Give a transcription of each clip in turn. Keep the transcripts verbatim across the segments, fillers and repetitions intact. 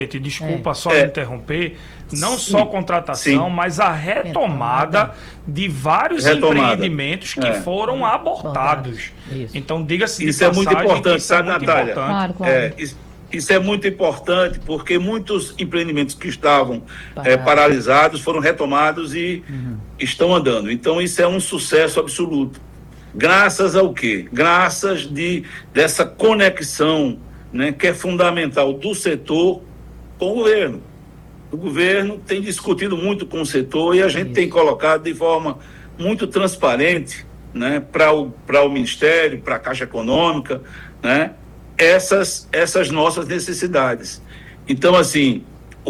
Desculpa É. só É. interromper, não Sim. só a contratação, Sim. mas a retomada de vários Retomada. empreendimentos que É. foram abortados. Isso. Então, diga-se de Isso é muito passagem que importante, isso é sabe, muito Natália? importante. Claro, claro. É, isso, isso é muito importante porque muitos empreendimentos que estavam é, Parado. paralisados foram retomados e estão andando. Então, isso é um sucesso absoluto. Graças ao quê? Graças de, dessa conexão, né, que é fundamental do setor com o governo. O governo tem discutido muito com o setor e a gente Isso. tem colocado de forma muito transparente, né, para o, para o Ministério, para a Caixa Econômica, né, essas, essas nossas necessidades. Então, assim,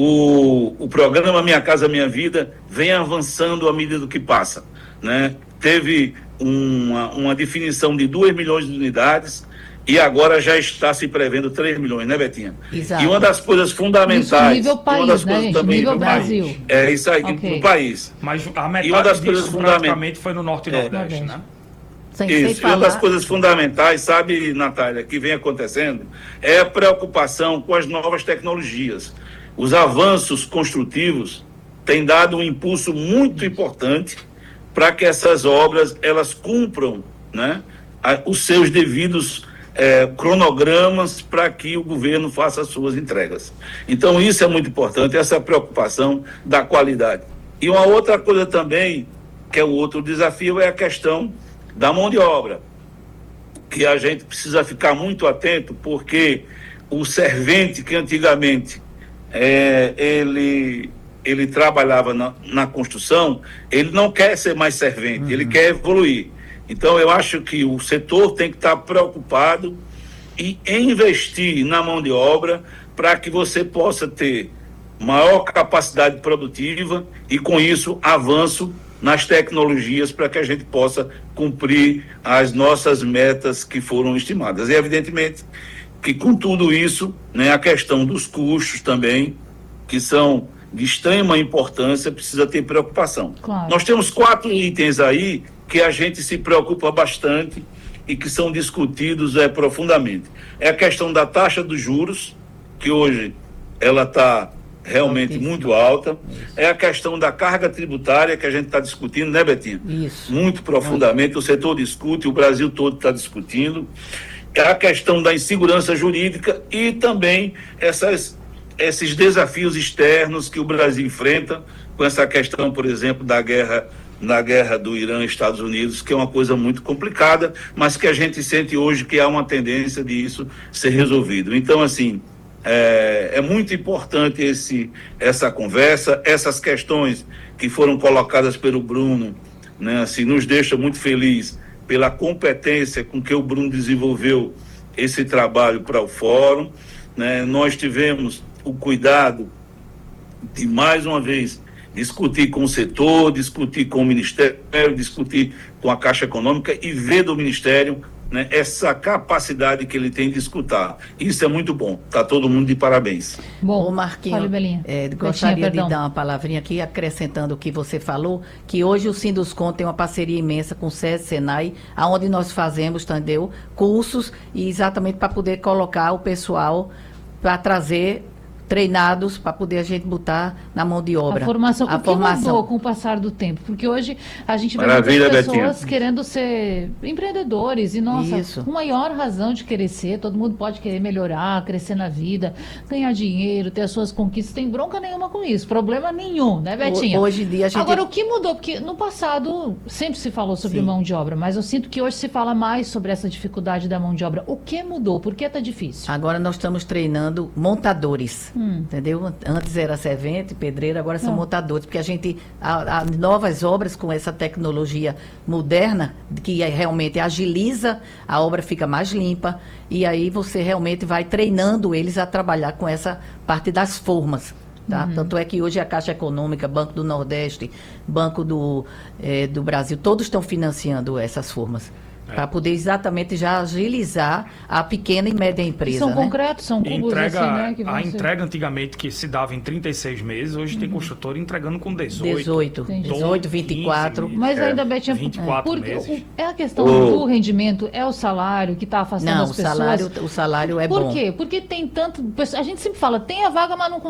o, o programa Minha Casa Minha Vida vem avançando à medida que passa, né? Teve uma, uma definição de dois milhões de unidades e agora já está se prevendo três milhões, né, Betinha? Exato. E uma das coisas fundamentais... Nível e uma país, das né, coisas gente? também Nível do Brasil. país. É isso aí, Ok. no país. Mas a E uma metade das coisas disso fundament- praticamente foi no Norte e É. Nordeste, né? Sem, sem Isso, e uma das falar, coisas fundamentais, sabe, Natália, que vem acontecendo, é a preocupação com as novas tecnologias. Os avanços construtivos têm dado um impulso muito importante para que essas obras elas cumpram, né, a- os seus devidos eh, cronogramas para que o governo faça as suas entregas. Então, isso é muito importante, essa preocupação da qualidade. E uma outra coisa também, que é o outro desafio, é a questão da mão de obra, que a gente precisa ficar muito atento, porque o servente que antigamente é, ele, ele trabalhava na, na construção, ele não quer ser mais servente, ele quer evoluir. Então, eu acho que o setor tem que estar preocupado e investir na mão de obra para que você possa ter maior capacidade produtiva e, com isso, avanço nas tecnologias para que a gente possa cumprir as nossas metas que foram estimadas. E, evidentemente, que com tudo isso, né, a questão dos custos também, que são de extrema importância, precisa ter preocupação. Claro. Nós temos quatro itens aí que a gente se preocupa bastante e que são discutidos é, profundamente. É a questão da taxa dos juros, que hoje ela está realmente Altíssima. muito alta. É a questão da carga tributária que a gente está discutindo, né, Betinha? isso. Muito profundamente, o setor discute, o Brasil todo está discutindo. É a questão da insegurança jurídica e também essas, esses desafios externos que o Brasil enfrenta, com essa questão, por exemplo, da guerra, na guerra do Irã e Estados Unidos, que é uma coisa muito complicada, mas que a gente sente hoje que há uma tendência de isso ser resolvido. Então, assim, é, é muito importante esse, essa conversa, essas questões que foram colocadas pelo Bruno, né, assim, nos deixa muito feliz pela competência com que o Bruno desenvolveu esse trabalho para o fórum, né? Nós tivemos o cuidado de, mais uma vez, discutir com o setor, discutir com o Ministério, discutir com a Caixa Econômica e ver do Ministério, né, essa capacidade que ele tem de escutar. Isso é muito bom. Está todo mundo de parabéns. Bom, Ô, Marquinhos, fale, Belinha. é, Betinha, gostaria perdão. de dar uma palavrinha aqui, acrescentando o que você falou, que hoje o Sinduscon tem uma parceria imensa com o SESI, Senai, onde nós fazemos, entendeu, cursos, e exatamente para poder colocar o pessoal para trazer treinados para poder a gente botar na mão de obra. A formação, a o que formação. mudou com o passar do tempo? Porque hoje a gente vê Maravilha, muitas pessoas Betinha. querendo ser empreendedores e, nossa, Isso. com maior razão de querer ser, todo mundo pode querer melhorar, crescer na vida, ganhar dinheiro, ter as suas conquistas, tem bronca nenhuma com isso, problema nenhum, né, Betinha? Hoje em dia a gente... Agora, o que mudou? Porque no passado sempre se falou sobre Sim. mão de obra, mas eu sinto que hoje se fala mais sobre essa dificuldade da mão de obra. O que mudou? Por que tá difícil? Agora nós estamos treinando montadores, Hum. entendeu? Antes era servente, pedreiro, agora são Hum. montadores, porque a gente, há, há novas obras com essa tecnologia moderna, que é- realmente agiliza, a obra fica mais limpa, e aí você realmente vai treinando eles a trabalhar com essa parte das formas. Tá? Tanto é que hoje a Caixa Econômica, Banco do Nordeste, Banco do, eh, do Brasil, todos estão financiando essas formas. Para poder exatamente já agilizar a pequena e média E empresa. são né? concretos, são cubos Entrega, assim, né? Que vão a ser- entrega antigamente que se dava em trinta e seis meses, hoje tem construtor entregando com dezoito. dezoito, Entendi. dezoito, vinte e quatro. quinze, Mas É, ainda, Betinha, vinte e quatro porque meses. o- é a questão O- do rendimento, é o salário que está afastando Não, as o pessoas. salário, o salário é Por bom. quê? Porque tem tanto. A gente sempre fala, tem a vaga, mas não